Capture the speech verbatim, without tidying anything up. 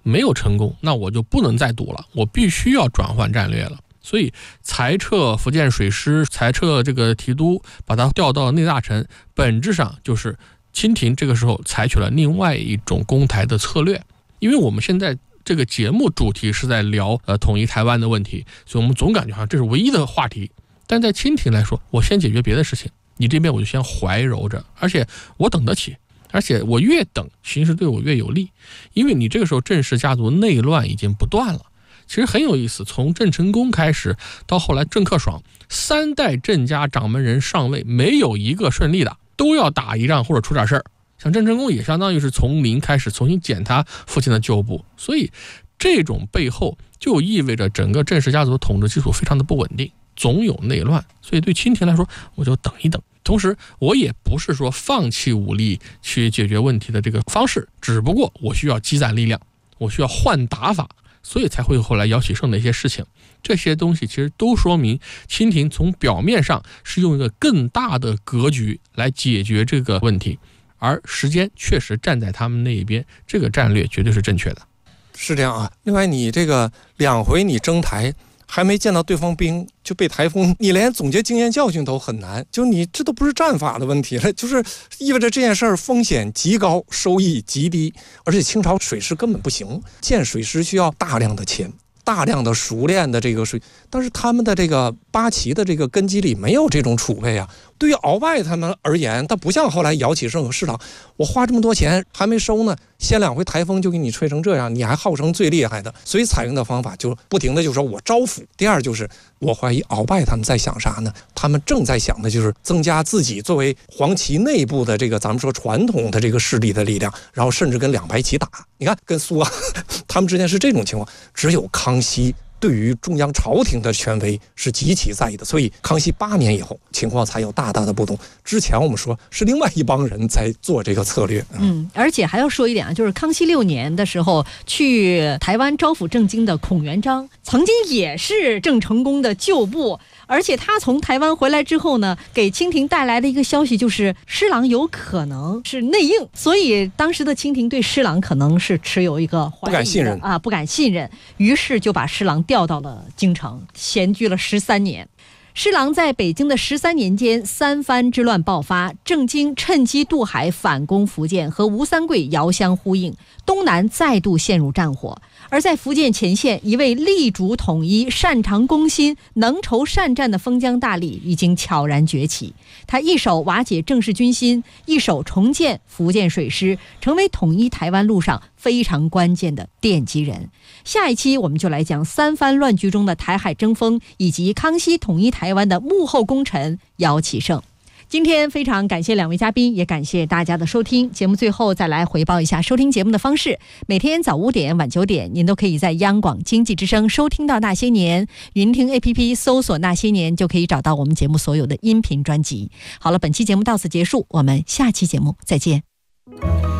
没有成功，那我就不能再赌了，我必须要转换战略了。所以裁撤福建水师，裁撤这个提督，把它调到内大臣，本质上就是清廷这个时候采取了另外一种攻台的策略。因为我们现在这个节目主题是在聊呃统一台湾的问题，所以我们总感觉好像这是唯一的话题。但在清廷来说，我先解决别的事情，你这边我就先怀柔着，而且我等得起，而且我越等形势对我越有利，因为你这个时候郑氏家族内乱已经不断了。其实很有意思，从郑成功开始到后来郑克爽，三代郑家掌门人上位没有一个顺利的，都要打一仗或者出点事儿。像郑成功也相当于是从零开始重新捡他父亲的旧部，所以这种背后就意味着整个郑氏家族的统治基础非常的不稳定，总有内乱。所以对清廷来说，我就等一等。同时我也不是说放弃武力去解决问题的这个方式，只不过我需要积攒力量，我需要换打法，所以才会有后来姚启圣的一些事情。这些东西其实都说明清廷从表面上是用一个更大的格局来解决这个问题，而时间确实站在他们那一边，这个战略绝对是正确的。 是这样啊。另外你这个两回你征台还没见到对方兵就被台风，你连总结经验教训都很难，就你这都不是战法的问题了，就是意味着这件事儿风险极高，收益极低，而且清朝水师根本不行，建水师需要大量的钱，大量的熟练的这个水，但是他们的这个八旗的这个根基里没有这种储备啊。对于鳌拜他们而言，他不像后来姚启圣和施琅，我花这么多钱还没收呢，先两回台风就给你吹成这样，你还号称最厉害的，所以采用的方法就不停的就说我招抚。第二就是我怀疑鳌拜他们在想啥呢？他们正在想的就是增加自己作为黄旗内部的这个咱们说传统的这个势力的力量，然后甚至跟两白旗打。你看跟苏啊他们之间是这种情况，只有康熙对于中央朝廷的权威是极其在意的，所以康熙八年以后情况才有大大的不同。之前我们说是另外一帮人在做这个策略。 嗯，而且还要说一点啊，就是康熙六年的时候去台湾招抚郑经的孔元璋，曾经也是郑成功的旧部，而且他从台湾回来之后呢，给清廷带来的一个消息就是施琅有可能是内应，所以当时的清廷对施琅可能是持有一个怀疑的不敢信任啊，不敢信任，于是就把施琅调到了京城，闲居了十三年。施琅在北京的十三年间，三藩之乱爆发，郑经趁机渡海反攻福建，和吴三桂遥相呼应，东南再度陷入战火。而在福建前线，一位力主统一、擅长攻心、能筹善战的封疆大吏已经悄然崛起。他一手瓦解郑氏军心，一手重建福建水师，成为统一台湾路上非常关键的奠基人。下一期我们就来讲三藩乱局中的台海争锋，以及康熙统一台湾的幕后功臣姚启圣。今天非常感谢两位嘉宾，也感谢大家的收听。节目最后再来回报一下收听节目的方式：每天早五点、晚九点，您都可以在央广经济之声收听到《那些年》，云听 A P P 搜索《那些年》就可以找到我们节目所有的音频专辑。好了，本期节目到此结束，我们下期节目再见。